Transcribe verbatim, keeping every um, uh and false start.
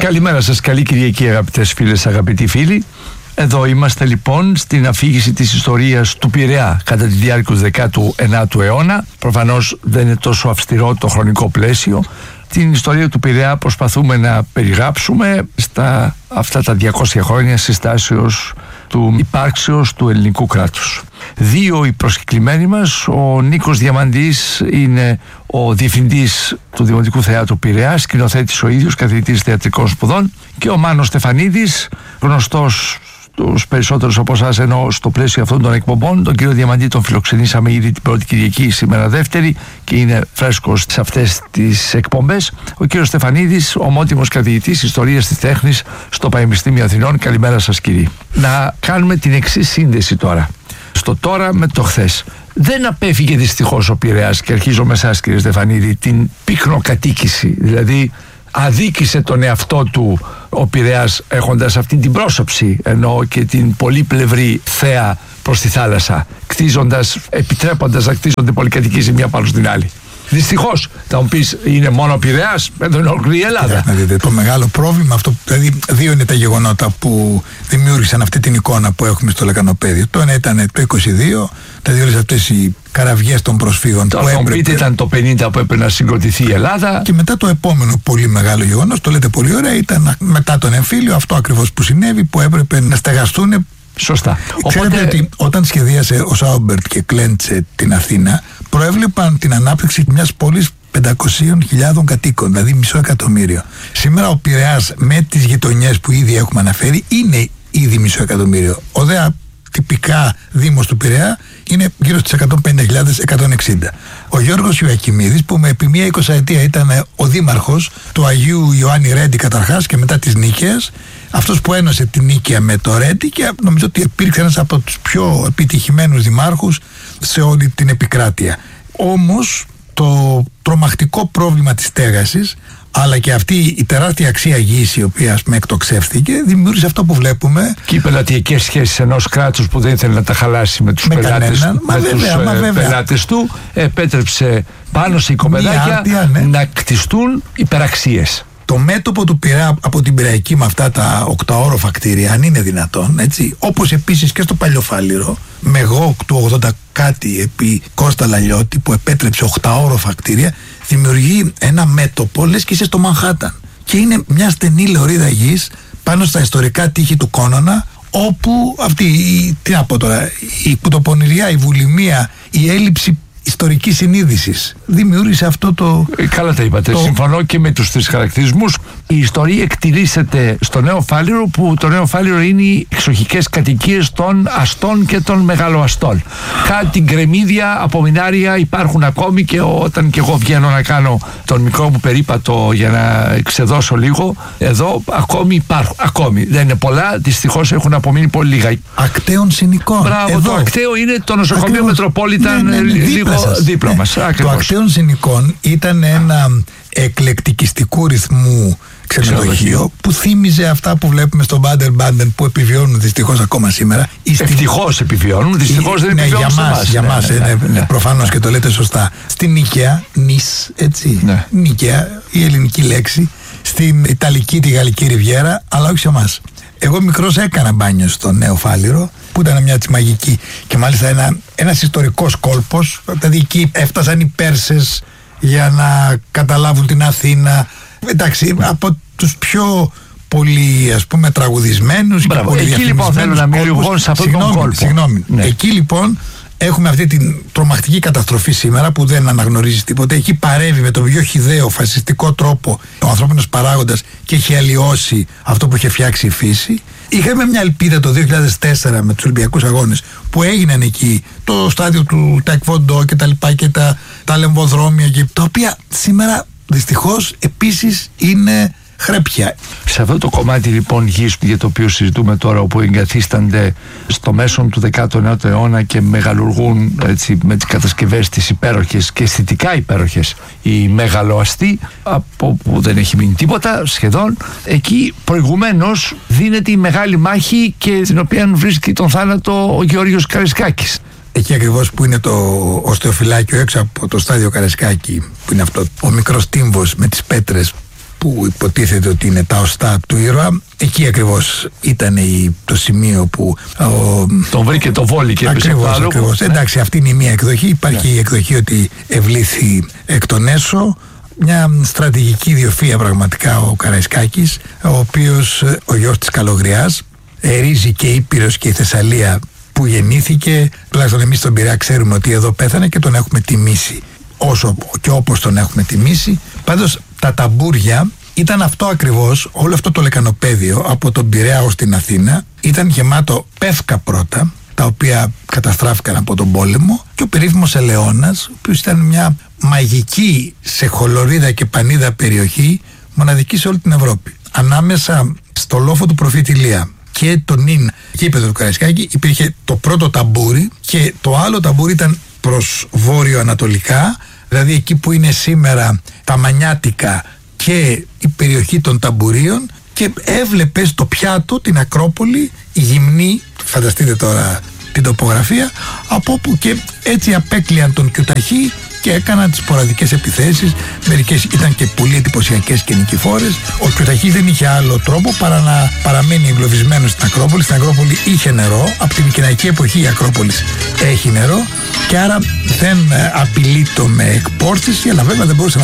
Καλημέρα σας, καλή Κυριακή αγαπητές φίλες, αγαπητοί φίλοι. Εδώ είμαστε λοιπόν στην αφήγηση της ιστορίας του Πειραιά κατά τη διάρκεια του δέκατου ενάτου αιώνα. Προφανώς δεν είναι τόσο αυστηρό το χρονικό πλαίσιο. Την ιστορία του Πειραιά προσπαθούμε να περιγράψουμε στα αυτά τα διακόσια χρόνια συστάσεως του υπάρξεως του ελληνικού κράτους. Δύο οι προσκεκλημένοι μας, ο Νίκος Διαμαντής είναι ο διευθυντής του Δημοτικού Θεάτρου Πειραιά, σκηνοθέτης ο ίδιος, καθηγητής θεατρικών σπουδών, και ο Μάνος Στεφανίδης, γνωστός τους περισσότερους από εσάς, ενώ στο πλαίσιο αυτών των εκπομπών. Τον κύριο Διαμαντή τον φιλοξενήσαμε ήδη την πρώτη Κυριακή, σήμερα Δεύτερη, και είναι φρέσκος σε αυτές τις εκπομπές. Ο κύριος Στεφανίδης, ομότιμος καθηγητής ιστορίας της τέχνης στο Πανεπιστήμιο Αθηνών. Καλημέρα σας, κύριε. Να κάνουμε την εξής σύνδεση τώρα. Στο τώρα με το χθες. Δεν απέφυγε δυστυχώς ο Πειραιάς, και αρχίζω με εσάς, κύριε Στεφανίδη, την πυκνοκατοίκηση. Δηλαδή αδίκησε τον εαυτό του ο Πειραιάς, έχοντας αυτή την πρόσωψη, ενώ και την πολύπλευρη θέα προς τη θάλασσα, κτίζοντας, επιτρέποντας να κτίζονται πολυκατοικίες η μία πάνω στην άλλη. Δυστυχώς, θα μου πεις, είναι μόνο ο Πειραιάς, εδώ είναι ολόκληρη η Ελλάδα. Να δείτε, το μεγάλο πρόβλημα αυτό, δηλαδή δύο είναι τα γεγονότα που δημιούργησαν αυτή την εικόνα που έχουμε στο λεκανοπέδιο. Το ένα ήταν το είκοσι δύο, δηλαδή όλες αυτές οι καραβιές των προσφύγων. Το θα μου πείτε, ήταν το πενήντα που έπρεπε να συγκροτηθεί η Ελλάδα. Και μετά το επόμενο πολύ μεγάλο γεγονός, το λέτε πολύ ωραία, ήταν μετά τον εμφύλιο, αυτό ακριβώς που συνέβη, που έπρεπε να στεγαστούν. Σωστά. Ξέρετε Οπότε... ότι όταν σχεδίασε ο Σάουμπερτ και Κλέντσε την Αθήνα, προέβλεπαν την ανάπτυξη μιας πόλης πεντακόσιες χιλιάδες κατοίκων, δηλαδή μισό εκατομμύριο. Σήμερα ο Πειραιάς, με τις γειτονιές που ήδη έχουμε αναφέρει, είναι ήδη μισό εκατομμύριο. Ο δε τυπικά δήμος του Πειραιά είναι γύρω στις εκατόν πενήντα χιλιάδες εκατόν εξήντα. Ο Γιώργος Ιωακιμίδης, που με επί μία εικοσαετία ήταν ο δήμαρχος του Αγίου Ιωάννη Ρέντι καταρχάς και μετά της Νίκαιας, αυτός που ένωσε την Νίκαια με το Ρέντι, και νομίζω ότι υπήρξε ένας από τους πιο επιτυχημένους δημάρχους σε όλη την επικράτεια. Όμως το τρομακτικό πρόβλημα της στέγασης, αλλά και αυτή η τεράστια αξία γης, η οποία ας πούμε εκτοξεύθηκε, δημιούργησε αυτό που βλέπουμε. Και οι πελατειακές σχέσεις ενός κράτους που δεν ήθελε να τα χαλάσει με τους, με πελάτες, κανέναν, με βέβαια, τους ε, πελάτες του, επέτρεψε πάνω σε οικοπεδάκια ναι. να κτιστούν υπεραξίες. Το μέτωπο του Πειραιά από την Πειραϊκή με αυτά τα οκταόροφα κτίρια, αν είναι δυνατόν, έτσι, όπως επίσης και στο Παλιοφάλιρο, με ΓΟΚ του ογδόντα κάτι επί Κώστα Λαλιώτη, που επέτρεψε οκταόροφα κτίρια, δημιουργεί ένα μέτωπο, λες και είσαι στο Μανχάταν. Και είναι μια στενή λωρίδα γης πάνω στα ιστορικά τείχη του Κόνωνα, όπου αυτή, η, τι να πω τώρα, η κουτοπονηριά, η βουλημία, η έλλειψη ιστορικής συνείδησης δημιούργησε αυτό το... Καλά τα είπατε. Το... Συμφωνώ και με τους τρεις χαρακτηρισμούς. Η ιστορία εκτιλήσεται στο Νέο Φάληρο, που το Νέο Φάληρο είναι οι εξοχικές κατοικίες των αστών και των μεγαλοαστών. Κάτι γκρεμίδια, απομεινάρια υπάρχουν ακόμη, και όταν και εγώ βγαίνω να κάνω τον μικρό μου περίπατο για να εξεδώσω λίγο, εδώ ακόμη υπάρχουν. Ακόμη. Δεν είναι πολλά, δυστυχώς έχουν απομείνει πολύ λίγα. Ακταίων συνοικών. Μπράβο, εδώ. Το Ακταίο είναι το νοσοκομείο Μετροπόλιταν, ναι, ναι, ναι, λίγο δίπλα ναι. μας. Το Ακταίων συνοικών ήταν ένα εκλεκτικιστικού ρυθμού ξενοδοχείο που θύμιζε αυτά που βλέπουμε στο Μπάντερ Μπάντεν, που επιβιώνουν δυστυχώς ακόμα σήμερα. Ευτυχώς επιβιώνουν, δυστυχώς δεν ναι, επιβιώνουν για μας, για ναι, μας ναι, ναι, ναι, ναι, προφανώς ναι. Και το λέτε σωστά. Στην Νίκαια, νης, έτσι, ναι. Νίκαια, η ελληνική λέξη, στην Ιταλική, τη Γαλλική Ριβιέρα, αλλά όχι σε εμάς. Εγώ μικρός έκανα μπάνιο στο Νέο Φάληρο, που ήταν μια έτσι μαγική, και μάλιστα ένα, ένας ιστορικός κόλπος. Δηλαδή εκεί έφτασαν οι Πέρσες για να καταλάβουν την Αθήνα. Εντάξει, από τους πιο πολύ, ας πούμε, τραγουδισμένους. Μπράβο, και πολύ εκεί λοιπόν θέλω να μιλήσω σε αυτόν τον κόλπο. Συγγνώμη, ναι. Εκεί λοιπόν έχουμε αυτή την τρομακτική καταστροφή σήμερα που δεν αναγνωρίζει τίποτε. Εκεί παρεύει με τον πιο χυδαίο φασιστικό τρόπο ο ανθρώπινος παράγοντας και έχει αλλοιώσει αυτό που είχε φτιάξει η φύση. Είχαμε μια ελπίδα το δύο χιλιάδες τέσσερα με τους Ολυμπιακούς Αγώνες που έγιναν εκεί, το στάδιο του Ταϊκβόντο και τα λοιπά, και τα, τα λεμβοδρόμια, και τα οποία σήμερα δυστυχώς επίσης είναι χρέπια. Σε αυτό το κομμάτι λοιπόν γης για το οποίο συζητούμε τώρα, όπου εγκαθίστανται στο μέσον του δέκατου ενάτου αιώνα και μεγαλουργούν έτσι, με τις κατασκευές τις υπέροχες και αισθητικά υπέροχες, οι μεγαλοαστοί, από που δεν έχει μείνει τίποτα σχεδόν, εκεί προηγουμένως δίνεται η μεγάλη μάχη, και την οποία βρίσκει τον θάνατο ο Γεώργιος Καραϊσκάκης. Εκεί ακριβώς που είναι το οστεοφυλάκιο έξω από το στάδιο Καραϊσκάκη, που είναι αυτό ο μικρός τύμβος με τις πέτρες που υποτίθεται ότι είναι τα οστά του ήρωα. Εκεί ακριβώς ήταν η, το σημείο που ο, τον βρήκε το βόλι και έπεσε ακριβώς, πάνω. Ακριβώς. Ναι. Εντάξει, αυτή είναι η μία εκδοχή. Υπάρχει ναι. η εκδοχή ότι ευλήθη εκ των έσω. Μια στρατηγική ιδιοφυΐα πραγματικά ο Καραϊσκάκης, ο οποίος ο γιος της Καλογριάς, ερίζει και Ήπειρος και η Θεσσαλία που γεννήθηκε. Τουλάχιστον εμείς στον Πειραιά ξέρουμε ότι εδώ πέθανε και τον έχουμε τιμήσει όσο και όπως τον έχουμε τιμήσει. Πάντως τα ταμπούρια ήταν αυτό ακριβώς, όλο αυτό το λεκανοπέδιο από τον Πειραιά ως την Αθήνα ήταν γεμάτο πεύκα πρώτα, τα οποία καταστράφηκαν από τον πόλεμο, και ο περίφημος Ελαιώνας, ο οποίος ήταν μια μαγική σε χολωρίδα και πανίδα περιοχή, μοναδική σε όλη την Ευρώπη. Ανάμεσα στο λόφο του προφήτη Ηλία και το νυν γήπεδο του Καραϊσκάκη υπήρχε το πρώτο ταμπούρι, και το άλλο ταμπούρι ήταν προς βόρειο-ανατολικά, δηλαδή εκεί που είναι σήμερα τα Μανιάτικα και η περιοχή των ταμπουρίων, και έβλεπες το πιάτο, την Ακρόπολη, η γυμνή, φανταστείτε τώρα την τοπογραφία, από όπου και έτσι απέκλειαν τον Κιουταχή και έκαναν τις σποραδικές επιθέσεις. Μερικές ήταν και πολύ εντυπωσιακές και νικηφόρες. Ο Κιουταχής δεν είχε άλλο τρόπο παρά να παραμένει εγκλωβισμένος στην Ακρόπολη. Στην Ακρόπολη είχε νερό, από την Μικεναϊκή εποχή η Ακρόπολη έχει νερό, και άρα δεν απειλεί το με εκπόρτιση, αλλά βέβαια δεν μπορούσε να